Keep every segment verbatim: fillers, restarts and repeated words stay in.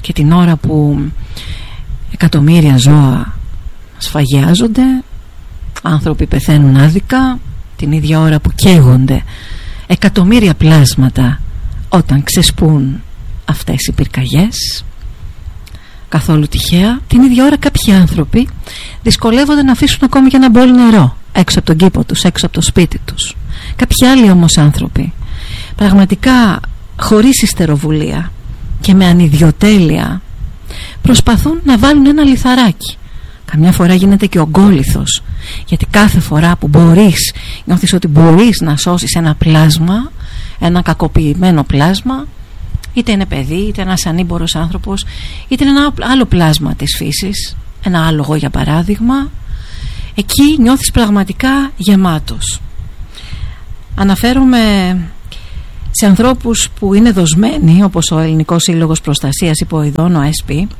και την ώρα που εκατομμύρια ζώα σφαγιάζονται, άνθρωποι πεθαίνουν άδικα, την ίδια ώρα που καίγονται εκατομμύρια πλάσματα όταν ξεσπούν αυτές οι πυρκαγιές, καθόλου τυχαία, την ίδια ώρα κάποιοι άνθρωποι δυσκολεύονται να αφήσουν ακόμη και ένα μπόλι νερό έξω από τον κήπο τους, έξω από το σπίτι τους. Κάποιοι άλλοι όμως άνθρωποι πραγματικά χωρίς υστεροβουλία και με ανιδιοτέλεια προσπαθούν να βάλουν ένα λιθαράκι. Καμιά φορά γίνεται και ογκόλιθος, γιατί κάθε φορά που μπορείς, νιώθεις ότι μπορείς να σώσεις ένα πλάσμα, ένα κακοποιημένο πλάσμα, είτε είναι παιδί, είτε ένας ανήμπορος άνθρωπος, είτε είναι ένα άλλο πλάσμα της φύσης, ένα άλογο για παράδειγμα, εκεί νιώθεις πραγματικά γεμάτος. Αναφέρομαι σε ανθρώπους που είναι δοσμένοι, όπως ο Ελληνικός Σύλλογος Προστασίας Υποειδών, ο ΕΣ πι,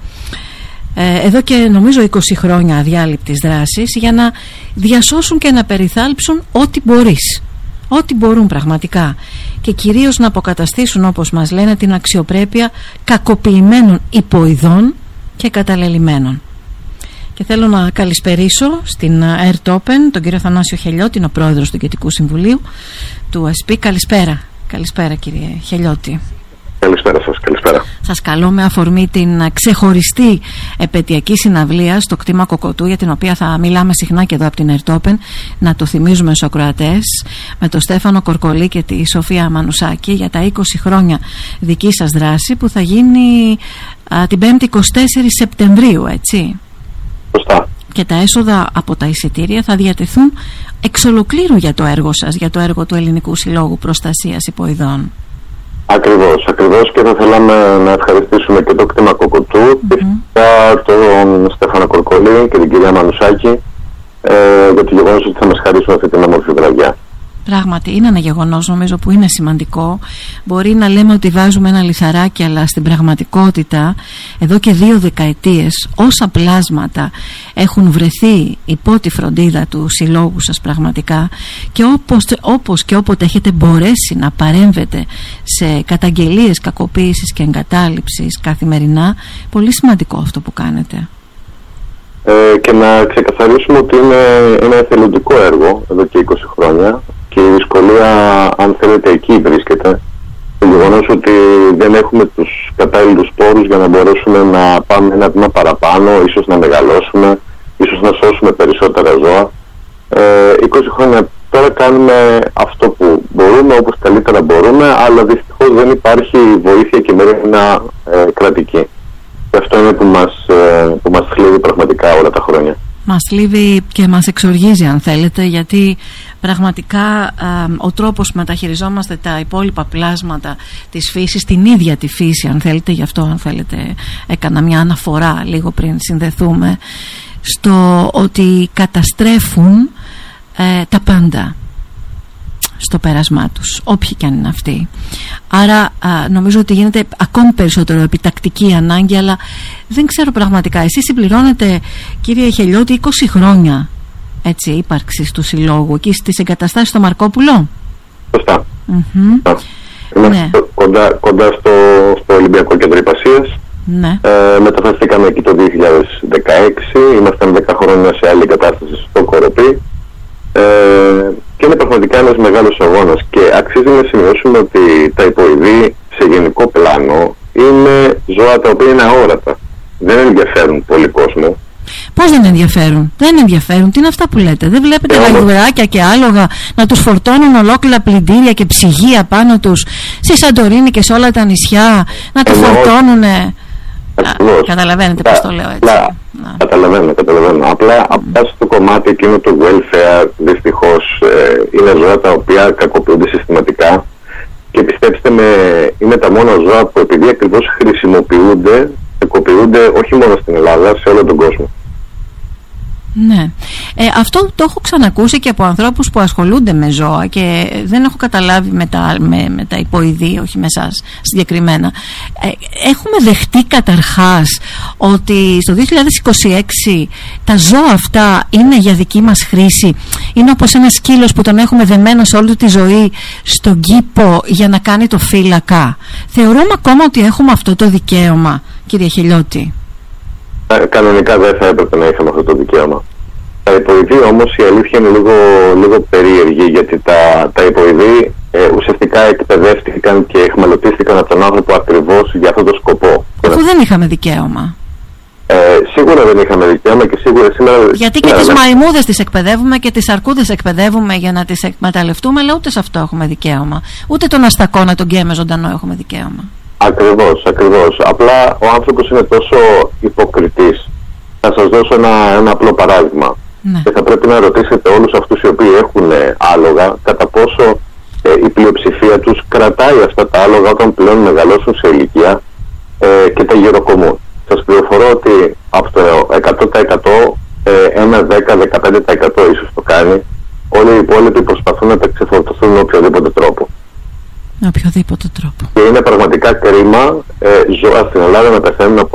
εδώ και νομίζω είκοσι χρόνια αδιάλειπτης δράσης, για να διασώσουν και να περιθάλψουν ό,τι μπορείς, ό,τι μπορούν πραγματικά, και κυρίως να αποκαταστήσουν, όπως μας λένε, την αξιοπρέπεια κακοποιημένων υποειδών και καταλελειμμένων. Και θέλω να καλησπερίσω στην ΕΡΤ-Open τον κύριο Θανάσιο Χελιώτη, ο πρόεδρος του Ηγετικού Συμβουλίου του ΕΣ πι. Καλησπέρα. Καλησπέρα κύριε Χελιώτη. Καλησπέρα σας, καλησπέρα. Σας καλώ με αφορμή την ξεχωριστή επαιτειακή συναυλία στο κτήμα Κοκοτού, για την οποία θα μιλάμε συχνά και εδώ από την ΕΡΤ-Open, να το θυμίζουμε στους ακροατές, με τον Στέφανο Κορκολή και τη Σοφία Μανουσάκη, για τα είκοσι χρόνια δική σας δράση, που θα γίνει α, την πέμπτη εικοστή τέταρτη Σεπτεμβρίου, έτσι. Σωστά. Και τα έσοδα από τα εισιτήρια θα διατεθούν εξ ολοκλήρου για το έργο σας, για το έργο του Ελληνικού Συλλόγου Προστασίας Υποειδών. Ακριβώς, ακριβώς, και θα θέλαμε να ευχαριστήσουμε και το κτήμα Κοκοτού, mm-hmm. τον Στέφανο Κορκολή και την κυρία Μανουσάκη, ε, για το γεγονός ότι θα μας χαρίσουν αυτή την όμορφη βραδιά. Πράγματι είναι ένα γεγονός, νομίζω, που είναι σημαντικό. Μπορεί να λέμε ότι βάζουμε ένα λιθαράκι, αλλά στην πραγματικότητα εδώ και δύο δεκαετίες όσα πλάσματα έχουν βρεθεί υπό τη φροντίδα του συλλόγου σας πραγματικά, και όπως, όπως και όποτε έχετε μπορέσει να παρέμβετε σε καταγγελίες κακοποίησης και εγκατάλειψης καθημερινά, πολύ σημαντικό αυτό που κάνετε. Ε, και να ξεκαθαρίσουμε ότι είναι ένα εθελοντικό έργο εδώ και είκοσι χρόνια, και η δυσκολία, αν θέλετε, εκεί βρίσκεται. Το γεγονός ότι δεν έχουμε τους κατάλληλους πόρους για να μπορέσουμε να πάμε ένα βήμα παραπάνω, ίσως να μεγαλώσουμε, ίσως να σώσουμε περισσότερα ζώα. Ε, είκοσι χρόνια τώρα κάνουμε αυτό που μπορούμε, όπως καλύτερα μπορούμε, αλλά δυστυχώς δεν υπάρχει βοήθεια και μέρημνα ε, κρατική. Και αυτό είναι που μας, ε, που μας θλίβει πραγματικά όλα τα χρόνια. Μας θλίβει και μας εξοργίζει, αν θέλετε, γιατί πραγματικά α, ο τρόπος που μεταχειριζόμαστε τα υπόλοιπα πλάσματα της φύσης, την ίδια τη φύση, αν θέλετε, γι' αυτό, αν θέλετε, έκανα μια αναφορά λίγο πριν συνδεθούμε, στο ότι καταστρέφουν ε, τα πάντα στο πέρασμά τους, όποιοι κι αν είναι αυτοί. Άρα α, νομίζω ότι γίνεται ακόμη περισσότερο επιτακτική ανάγκη, αλλά δεν ξέρω πραγματικά, εσείς συμπληρώνετε, κύριε Χελιώτη, είκοσι χρόνια, έτσι, ύπαρξης του συλλόγου εκεί στις εγκαταστάσεις στο Μαρκόπουλο. Σωστά. Mm-hmm. Είμαστε ναι. κοντά, κοντά στο, στο Ολυμπιακό Κέντρο Ιππασίας. Ναι. Ε, μεταφραστήκαμε εκεί το δύο χιλιάδες δεκαέξι, ήμασταν δέκα χρόνια σε άλλη εγκατάσταση στο Κοροπή. Ε, και είναι πραγματικά ένας μεγάλος αγώνας, και αξίζει να σημειώσουμε ότι τα υποειδή σε γενικό πλάνο είναι ζώα τα οποία είναι αόρατα. Δεν ενδιαφέρουν πολύ κόσμο. Πώς δεν ενδιαφέρουν? Δεν ενδιαφέρουν. Τι είναι αυτά που λέτε? Δεν βλέπετε γαϊδουράκια και άλογα να τους φορτώνουν ολόκληρα πλυντήρια και ψυγεία πάνω τους στη Σαντορίνη και σε όλα τα νησιά, να τους φορτώνουνε? Καταλαβαίνετε πώς το λέω, έτσι? Να. Καταλαβαίνω, καταλαβαίνω. Απλά, mm. απλά στο κομμάτι εκείνο του welfare, δυστυχώς, ε, είναι ζώα τα οποία κακοποιούνται συστηματικά, και πιστέψτε με, είναι τα μόνα ζώα που, επειδή ακριβώς χρησιμοποιούνται, κακοποιούνται όχι μόνο στην Ελλάδα, σε όλο τον κόσμο. Ναι. Ε, αυτό το έχω ξανακούσει και από ανθρώπους που ασχολούνται με ζώα και δεν έχω καταλάβει με τα, με, με τα υποειδή, όχι με εσάς συγκεκριμένα. Ε, έχουμε δεχτεί καταρχάς ότι στο δύο χιλιάδες είκοσι έξι τα ζώα αυτά είναι για δική μας χρήση. Είναι όπως ένας σκύλος που τον έχουμε δεμένο σε όλη τη ζωή στον κήπο για να κάνει το φύλακα. Θεωρούμε ακόμα ότι έχουμε αυτό το δικαίωμα, κύριε Χιλιώτη? Κανονικά δεν θα έπρεπε να είχαμε αυτό το δικαίωμα. Τα υποειδή όμως η αλήθεια είναι λίγο, λίγο περίεργη, γιατί τα, τα υποειδή ε, ουσιαστικά εκπαιδεύτηκαν και εχμαλωτίστηκαν από τον άνθρωπο ακριβώς για αυτόν τον σκοπό. Αφού δεν είχαμε δικαίωμα. Ε, σίγουρα δεν είχαμε δικαίωμα και σίγουρα σήμερα... Γιατί και τις μαϊμούδες τις εκπαιδεύουμε και τις αρκούδες εκπαιδεύουμε για να τις εκμεταλλευτούμε, αλλά ούτε σε αυτό έχουμε δικαίωμα. Ούτε τον αστακό να τον καίμε ζωντανό έχουμε δικαίωμα. Ακριβώς, ακριβώς. Απλά ο άνθρωπος είναι τόσο υποκριτής. Θα σας δώσω ένα, ένα απλό παράδειγμα. Ναι. Και θα πρέπει να ρωτήσετε όλους αυτούς οι οποίοι έχουν άλογα κατά πόσο ε, η πλειοψηφία τους κρατάει αυτά τα άλογα όταν πλέον μεγαλώσουν σε ηλικία ε, και τα γεροκομούν. Σας πληροφορώ ότι από το εκατό τοις εκατό ε, ένα δέκα με δεκαπέντε τοις εκατό ίσως το κάνει. Όλοι οι υπόλοιποι προσπαθούν να τα ξεφορτωθούν με οποιοδήποτε τρόπο. Με οποιοδήποτε τρόπο. Και είναι πραγματικά κρίμα ε, ζώα στην Ελλάδα να πεθαίνουν από